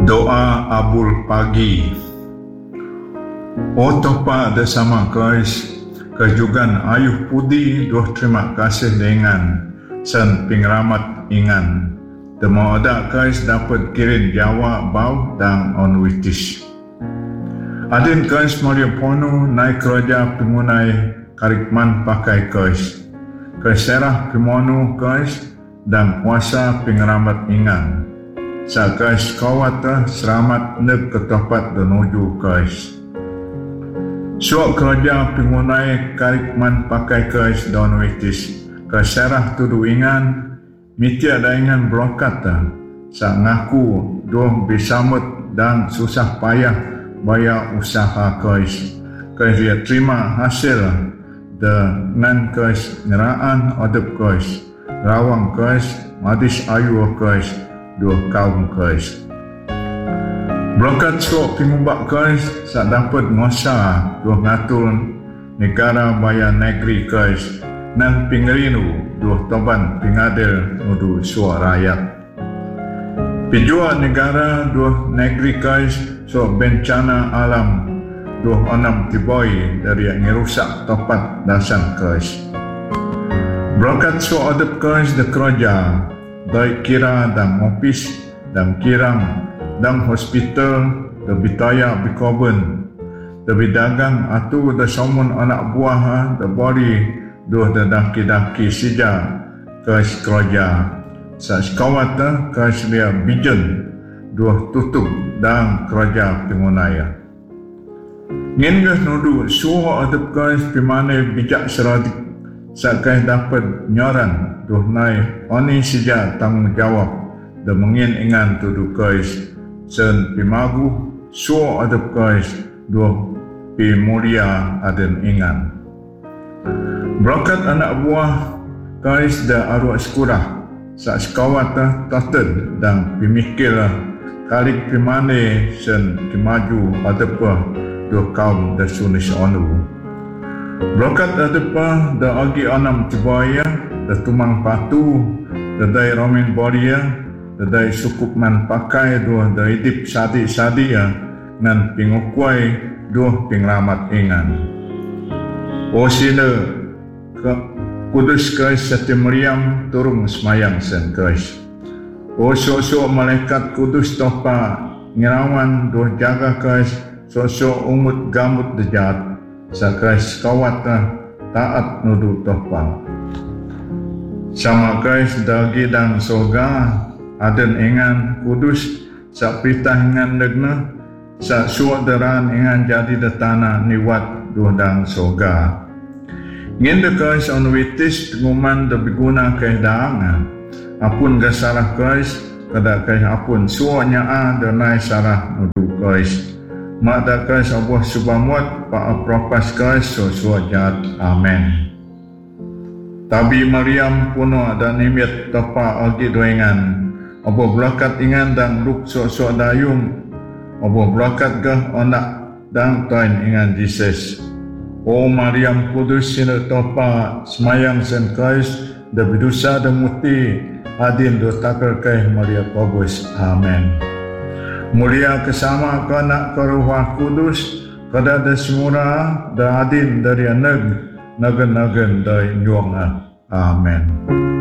Doa Abul Pagi. O Tuhan bersama kais, kejugan ayuh pudi doh terima kasih dengan sen pengramat ingan. Temo ada kais dapat kirim jawab bau dan onwitis. Adin kais Maria Pono naik kerja pengunai karikman pakai kais. Keserah pimono kais dan kuasa pengramat ingan. Sa kais kawata selamat neg ke tempat menuju kais. Suak kerja pengunai karikman pakai kais dan witis. Keserah tudu ingan, mitia daingan blokata. Sa ngaku doh bisamut dan susah payah bayar usaha kais. Kais dia terima hasil dengan kais ngeraan adab kais. Rawang kais, madis ayu kais. Dua kaum kais. Blokat suak pengubah kais sak dapat ngosa dua ngatur negara bayar negeri kais nan pingerinu dua toban pingadil nudu suak rakyat. Pijua negara dua negeri kais suak bencana alam dua onam tiboi dari yang ngerusak topat dasan kais. Blokat suak adab kais de kerja baik kira dan ofis dan kirang dan hospital dan bitaya bikobun dan bidagang atau dan somun anak buah dan bori dua dan daki-daki sija kais kerja sa sekawat kais dia bijen dua tutup dan kerja pengunaya ngengas nudu suha adab kais pimane bijak seradik sakai dapat nyoran duh nai oni sija tanggungjawab dan mengingan tudu kais sen pimagu suo adab kais duh pi mulia aden ingan. Berkat anak buah kais da arwah sekurah sak sekawat taten dan pimikir kalik pimane sen kimaju adab duh kaum da sunis onu. Berkat adapa da agi anam tibaya da tumang patu da dai romin boria da dai sukupman pakai dua da idip sadi-sadi ngan pingukwai dua pinglamat ingan. O sila kudus kais sati Maryam turung semayang sen kais. O sok-sok malaikat kudus topa ngirawan dua jaga kais sok-sok umut gambut dejat. Sakais kawat taat nudu topa. Sama kais dagi dan soga aden ingan kudus sak pitah ingan degna sak suat deran ingan jadi de tanah niwat dua dan soga. Ngin de kais onwitis penguman de biguna kais daangan. Apun ga salah kais kada kais apun suanya de nai salah nudu kais. Mata kais Allah subhamut pa propas kais so jat. Amen. Tabi Maryam puno dan nimit topa agi doengan. Allah belakat ingan dan luk so dayung. Allah belakat gah onak dan toin ingan Jesus. O Maryam kudus sina topa semayang sen kais da bidusa da muti adin do takar kai Maria Kobus. Amen. Mulia kesama kanak keruah kudus kada da semura da adin dari nagen dari nyuang. Amen.